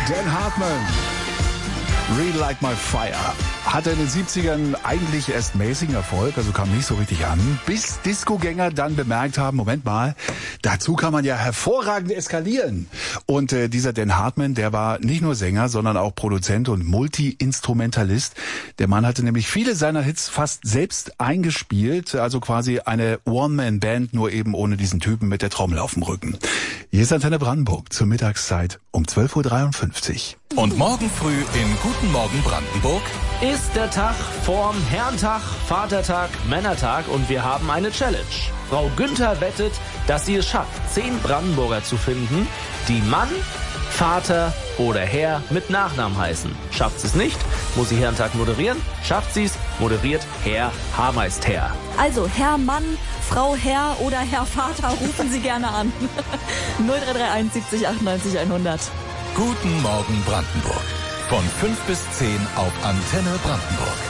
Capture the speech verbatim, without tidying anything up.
Dan Hartman. Real Like My Fire. Hatte in den siebzigern eigentlich erst mäßigen Erfolg, also kam nicht so richtig an, bis Discogänger dann bemerkt haben, Moment mal, dazu kann man ja hervorragend eskalieren. Und äh, dieser Dan Hartman, der war nicht nur Sänger, sondern auch Produzent und Multi-Instrumentalist. Der Mann hatte nämlich viele seiner Hits fast selbst eingespielt, also quasi eine One-Man-Band, nur eben ohne diesen Typen mit der Trommel auf dem Rücken. Hier ist Antenne Brandenburg zur Mittagszeit um zwölf Uhr dreiundfünfzig. Und morgen früh in Guten Morgen Brandenburg ist der Tag vorm Herrentag, Vatertag, Männertag und wir haben eine Challenge. Frau Günther wettet, dass sie es schafft, zehn Brandenburger zu finden, die Mann, Vater oder Herr mit Nachnamen heißen. Schafft sie es nicht, muss sie Herrentag moderieren. Schafft sie es, moderiert Herr Hameist Herr. Also Herr Mann, Frau Herr oder Herr Vater, rufen Sie gerne an. null drei drei eins siebzig achtundneunzig hundert. Guten Morgen Brandenburg. Von fünf bis zehn auf Antenne Brandenburg.